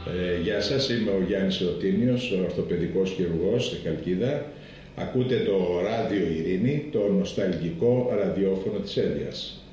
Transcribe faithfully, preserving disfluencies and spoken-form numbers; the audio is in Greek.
Ε, γεια σας, είμαι ο Γιάννης Ρωτίνιος, ορθοπαιδικός χειρουργός στη Χαλκίδα. Ακούτε το Ράδιο Ειρήνη, το νοσταλγικό ραδιόφωνο της Έλβειας.